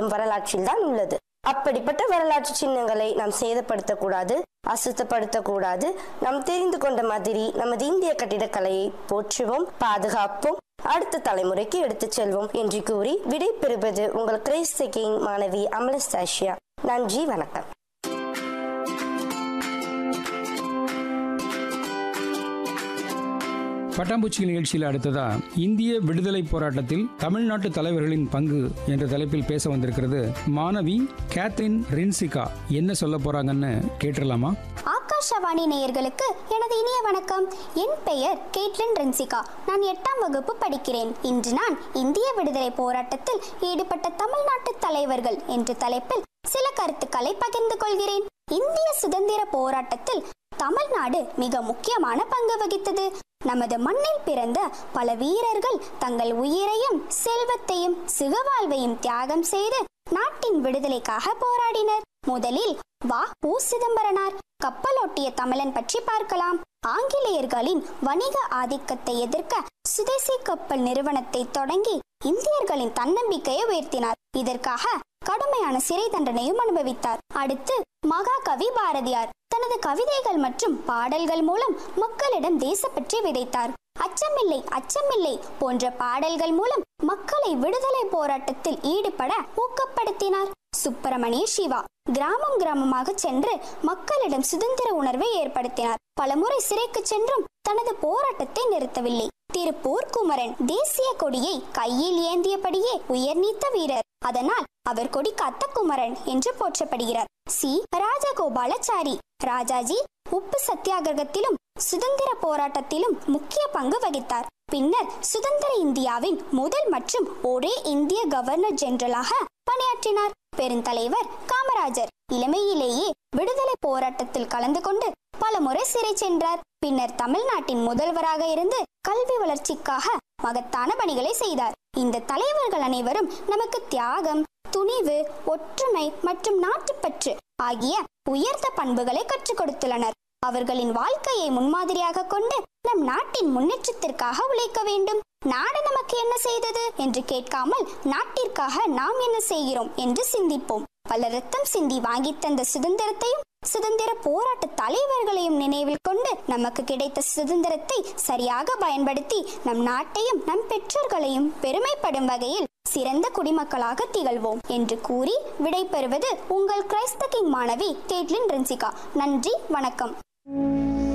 சின்னங்களும் வரலாற்றில் தான் உள்ளது. அப்படிப்பட்ட வரலாற்று சின்னங்களை நாம் சேதப்படுத்தக்கூடாது, அசுத்தப்படுத்தக்கூடாது. நாம் தெரிந்து கொண்ட மாதிரி நமது இந்திய கட்டிடக்கலையை போற்றுவோம், பாதுகாப்போம், அடுத்த தலைமுறைக்கு எடுத்துச் செல்வோம் என்று கூறி விடை பெறுவது உங்கள் கிரைஸ்த கிங் மாணவி அமலஸ்தாஷியா. நன்றி, வணக்கம். பட்டாம்பூச்சி நிகழ்ச்சியில் அடுத்ததா இந்திய விடுதலை போராட்டத்தில் தமிழ்நாட்டு தலைவர்களின் பங்கு என்ற தலைப்பில் பேச வந்திருக்கிறது மாணவி கேத்ரின் ரின்சிகா. என்ன சொல்ல போறாங்கன்னு கேட்டுடலாமா? ஆகாஷவாணி நேயர்களுக்கு எனது இனிய வணக்கம். என் பெயர் கேத்ரின் ரின்சிகா. நான் 8ஆம் வகுப்பு படிக்கிறேன். இன்று நான் இந்திய விடுதலை போராட்டத்தில் ஈடுபட்ட தமிழ்நாட்டு தலைவர்கள் என்ற தலைப்பில் சில கருத்துக்களை பகிர்ந்து கொள்கிறேன். இந்திய சுதந்திர போராட்டத்தில் தமிழ்நாடு மிக முக்கியமான பங்கு வகித்தது. நமது மண்ணில் பிறந்த பல வீரர்கள் தங்கள் உயிரையும் செல்வத்தையும் சுகவாழ்வையும் தியாகம் செய்து நாட்டின் விடுதலைக்காக போராடினர். முதலில் வ.உ. சிதம்பரனார். கப்பலோட்டிய தமிழன் பற்றி பார்க்கலாம். ஆங்கிலேயர்களின் வணிக ஆதிக்கத்தை எதிர்க்க சுதேசி கப்பல் நிறுவனத்தை தொடங்கி இந்தியர்களின் தன்னம்பிக்கையை உயர்த்தினார். இதற்காக கடுமையான சிறை தண்டனையும் அனுபவித்தார். அடுத்து மகாகவி பாரதியார் தனது கவிதைகள் மற்றும் பாடல்கள் மூலம் மக்களிடம் தேசப்பற்றி விதைத்தார். அச்சமில்லை அச்சமில்லை போன்ற பாடல்கள் மூலம் மக்களை விடுதலை போராட்டத்தில் ஈடுபட ஊக்கப்படுத்தினார். சுப்பிரமணிய சிவா கிராமம் கிராமமாக சென்று மக்களிடம் சுதந்திர உணர்வை ஏற்படுத்தினார். பலமுறை சிறைக்கு சென்றும் தனது போராட்டத்தை நிறுத்தவில்லை. திருப்பூர் குமரன் தேசிய கொடியை கையில் ஏந்தியபடியே உயர் நீத்த வீரர். அதனால் அவர் கொடி காத்த குமரன் என்று போற்றப்படுகிறார். சி. ராஜகோபாலாச்சாரி ராஜாஜி உப்பு சத்தியாகிரகத்திலும் சுதந்திர போராட்டத்திலும் முக்கிய பங்கு வகித்தார். பின்னர் சுதந்திர இந்தியாவின் முதல் மற்றும் ஒரே இந்திய கவர்னர் ஜெனரலாக பணியாற்றினார். பெருந்தலைவர் காமராஜர் இளமையிலேயே விடுதலை போராட்டத்தில் கலந்து கொண்டு பல முறை சிறை சென்றார். பின்னர் தமிழ்நாட்டின் முதல்வராக இருந்து கல்வி வளர்ச்சிக்காக மகத்தான பணிகளை செய்தார். இந்த தலைவர்கள் அனைவரும் நமக்கு தியாகம், துணிவு, ஒற்றுமை மற்றும் நாட்டுப்பற்று ஆகிய உயர்ந்த பண்புகளை கற்றுக் கொடுத்துள்ளனர். அவர்களின் வாழ்க்கையை முன்மாதிரியாக கொண்டு நம் நாட்டின் முன்னேற்றத்திற்காக உழைக்க வேண்டும். நாடு நமக்கு என்ன செய்தது என்று கேட்காமல் நாட்டிற்காக நாம் என்ன செய்கிறோம் என்று சிந்திப்போம். பல ரத்தம் சிந்தி வாங்கி தந்த சுதந்திரத்தையும் சுதந்திர போராட்ட தலைவர்களையும் நினைவில் கொண்டு நமக்கு கிடைத்த சுதந்திரத்தை சரியாக பயன்படுத்தி நம் நாட்டையும் நம் பெற்றோர்களையும் பெருமைப்படும் வகையில் சிறந்த குடிமக்களாக திகழ்வோம் என்று கூறி விடைபெறுவது உங்கள் கிரைஸ்த கிங் மாணவி கேத்ரின் ரின்சிகா. நன்றி, வணக்கம்.